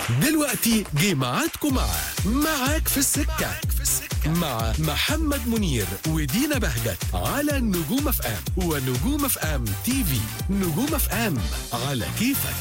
دلوقتي جه ميعادكم معاك في السكة مع محمد منير ودينا بهجت على نجوم اف ام ونجوم اف ام تي في. نجوم اف ام على كيفك.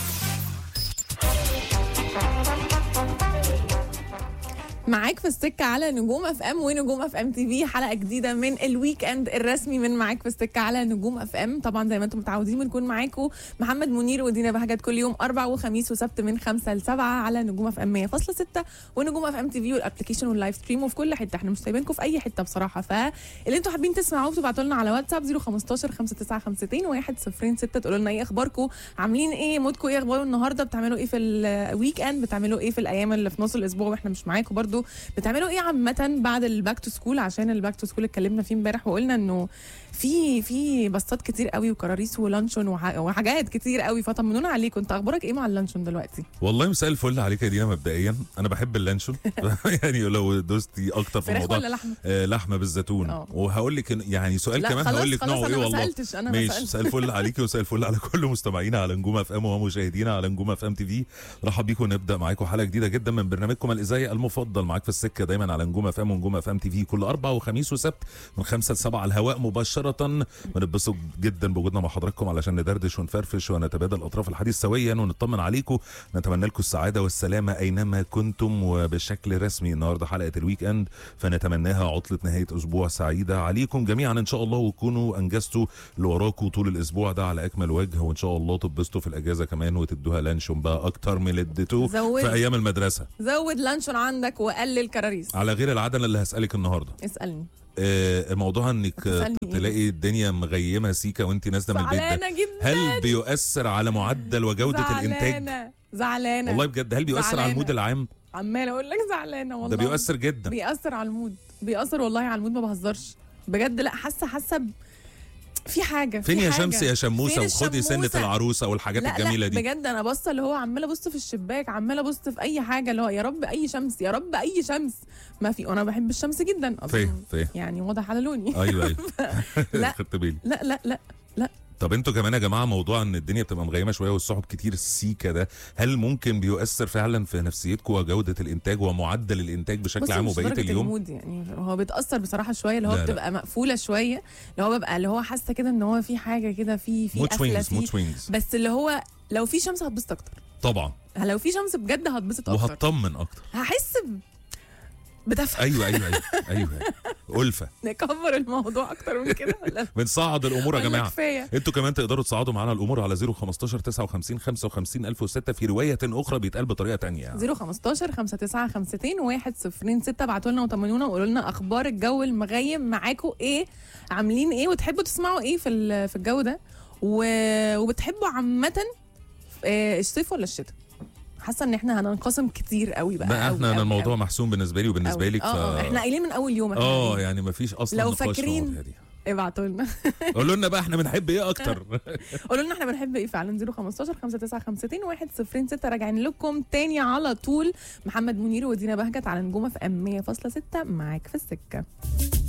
معاك في السكة على نجوم اف ام ونجوم اف ام تي في، حلقة جديدة من الويك اند الرسمي من معاك في السكة على نجوم اف ام. طبعا زي ما انتم متعودين بنكون معاكم محمد منير ودينا بهجت كل يوم اربع وخميس وسبت من 5 ل 7 على نجوم اف ام 100.6 ونجوم اف ام تي في والابلكيشن واللايف ستريم وفي كل حتة. احنا مش سايبينكم في اي حتة بصراحة، فاللي انتم حابين تسمعوه بتبعتوا لنا على واتساب 015 5952 106 تقولوا لنا ايه اخباركم، عاملين ايه، مودكم ايه، اخباره النهارده، بتعملوا ايه في الويك اند، بتعملوا ايه في الايام اللي في نص الاسبوع واحنا مش معاكم برضو، بتعملوا ايه عامه بعد الباك تو سكول. عشان الباك تو سكول اتكلمنا فيه امبارح وقلنا انه في بسطات كتير قوي وكراريس ولانشون وحاجات كتير قوي، فطمنونا عليكم. انت اخبارك ايه مع اللانشون دلوقتي؟ والله مساء الفل عليك يا دينا. مبدئيا انا بحب اللانشون يعني لو دوستي اكتر في الموضوع ولا لحمه؟ لحمه بالزيتون. وهقول لك يعني سؤال كمان هقول لك نوعه ايه. والله ماشي. مساء الفل عليكي ومساء الفل على كل مستمعينا على نجوم اف ام ومشاهدينا على نجوم اف ام تي في. رحب بيكم، نبدا معاكم حلقه جديده جدا من برنامجكم الاذاعي المفضل معاك في السكه دايما على نجوم اف ام ونجوم اف ام تي في كل اربع وخميس وسبت من 5 ل 7 على الهواء مباشره. بنتبسط جدا بوجودنا مع حضراتكم علشان ندردش ونفرفش ونتبادل اطراف الحديث سويا ونطمن عليكم. نتمنى لكم السعاده والسلامه اينما كنتم، وبشكل رسمي النهارده حلقه الويك اند فنتمناها عطله نهايه اسبوع سعيده عليكم جميعا ان شاء الله، وتكونوا انجزتوا اللي وراكم طول الاسبوع ده على اكمل وجه، وان شاء الله تتبسطوا في الاجازه كمان وتدوها لانشون بقى اكتر من اللي اديتوه في ايام المدرسه. زود لانشون عندك وقلل كراريس. على غير العاده اللي هسالك النهارده، اسالني. موضوع انك تلاقي الدنيا مغيمه سيكا وانت نازله من البيت ده، هل بيؤثر على معدل وجوده الانتاج؟ زعلانه والله بجد. هل بيؤثر على المود العام؟ عماله اقول لك زعلانه والله. ده بيؤثر جدا، بيأثر على المود، بيأثر والله على المود، ما بهزرش بجد. لا حاسه في حاجه. فين يا شمس يا شموسه وخدي سنه العروسه والحاجات الجميله دي. بجد انا باصه اللي هو عماله ابص في الشباك، عماله ابص في اي حاجه اللي هو يا رب اي شمس، يا رب اي شمس. ما في، انا بحب الشمس جدا اصلا. فين يعني واضح على لوني. ايوه لا خدت بالي. لا لا لا لا. طب انتوا كمان يا جماعه موضوع ان الدنيا بتبقى مغيمه شويه والسحب كتير السيكا ده، هل ممكن بيؤثر فعلا في نفسيتكم وجوده الانتاج ومعدل الانتاج بشكل عام وبقيه اليوم؟ المود يعني هو بيتاثر بصراحه شويه، اللي هو بتبقى مقفوله شويه، اللي هو ببقى اللي هو حاسه كده ان هو في حاجه كده في قفله فيه، بس اللي هو لو في شمس هتبسط اكتر. طبعا لو في شمس بجد هتبسط اكتر وهتطمن اكتر، هحس بدفع. ايوه ألفة. نكبر الموضوع اكتر من كده ولا بنصعد الامور يا جماعه. انتوا كمان تقدروا تصعدوا معانا الامور على 015 59 55 1006 في روايه اخرى بيتقال بطريقه ثانيه يعني. 015 5952 106. ابعتوا لنا وطمنونا وقولوا لنا اخبار الجو المغيم معاكم ايه، عاملين ايه، وتحبوا تسمعوا ايه في الجو ده، وبتحبوا عامه الصيف ولا الشتاء. حاسه ان احنا هننقسم كتير قوي بقى احنا أوي الموضوع أوي. محسوم بالنسبه لي وبالنسبه لك. احنا قايلين من اول يوم. يعني مفيش اصلا لو نقاش فاكرين ابعتوا لنا. قولوا لنا بقى احنا بنحب ايه اكتر. قولوا لنا احنا بنحب ايه فعلا. 015 5952 106. راجعين لكم تاني على طول. محمد منير ودينا بهجت على نجوم اف ام 100.6 معاك في السكه.